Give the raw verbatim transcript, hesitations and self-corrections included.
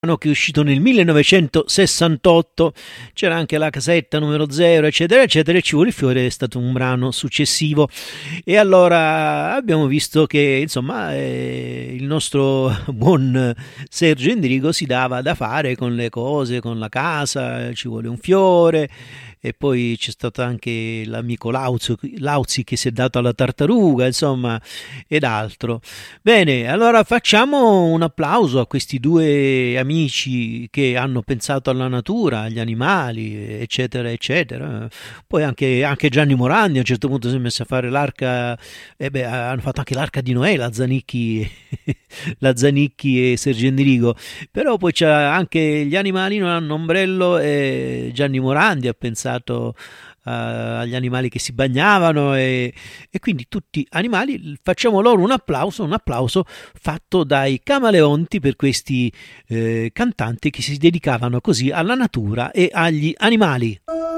che è uscito nel millenovecentosessantotto, c'era anche la casetta numero zero eccetera eccetera, e Ci vuole il fiore è stato un brano successivo. E allora abbiamo visto che insomma eh, il nostro buon Sergio Endrigo si dava da fare con le cose, con la casa, Ci vuole un fiore. E poi c'è stato anche l'amico Lauzi, Lauzi che si è dato alla tartaruga, insomma, ed altro. Bene, allora facciamo un applauso a questi due amici che hanno pensato alla natura, agli animali, eccetera, eccetera. Poi anche, anche Gianni Morandi a un certo punto si è messo a fare l'arca, eh beh, hanno fatto anche l'arca di Noè, la Zanicchi, la Zanicchi e Sergio Endrigo. Però poi c'è anche gli animali non hanno ombrello, e Gianni Morandi ha pensato Uh, agli animali che si bagnavano, e, e quindi tutti animali. Facciamo loro un applauso, un applauso fatto dai Camaleonti per questi eh, cantanti che si dedicavano così alla natura e agli animali.